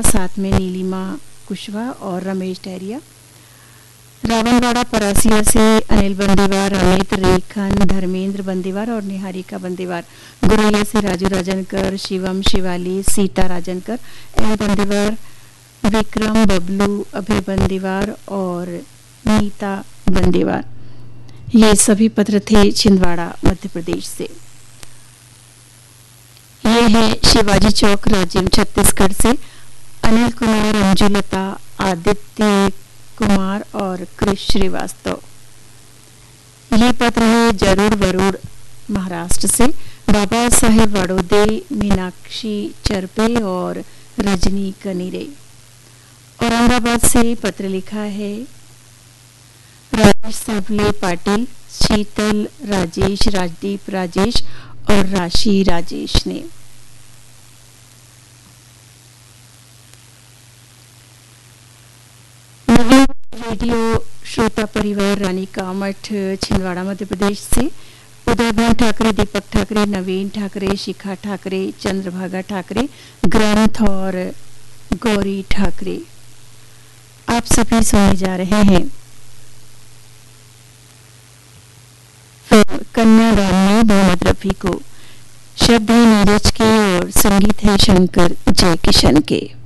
साथ में नीलिमा कुशवाहा और रमेश डहरिया। रावणवाड़ा परासिया से अनिल बंदीवार, अमित रेखन, धर्मेंद्र बंदीवार और निहारिका बंदीवार। गुरैया से राजू राजनकर, शिवम शिवाली, सीता राजनकर, एल बंदीवार, विक्रम बबलू, अभय बंदीवार और नीता बंदीवार। ये सभी पत्र थे छिंदवाड़ा मध्य प्रदेश से। ये है शिवाजी चौक राजिम छत्तीसगढ़ से अनिल कुमार, अंजुलता, आदित्य कुमार और कृष श्रीवास्तव। ये पत्र है जरूर वरूर महाराष्ट्र से बाबा साहेब वाडोदे, मीनाक्षी चरपे और रजनी कनीरे। औरंगाबाद से पत्र लिखा है राजेश सावले पाटिल, शीतल राजेश, राजदीप राजेश और राशि राजेश ने। रेडियो श्रोता परिवार रानी कामठ छिंदवाड़ा मध्य प्रदेश से उदयभान ठाकरे, दीपक ठाकरे, नवीन ठाकरे, शिखा ठाकरे, चंद्रभागा ठाकरे, ग्रंथ और गौरी ठाकरे। आप सभी सुनने जा रहे हैं कन्यादान में मोहम्मद रफी को। शब्द है नीरज के और संगीत है शंकर जयकिशन के।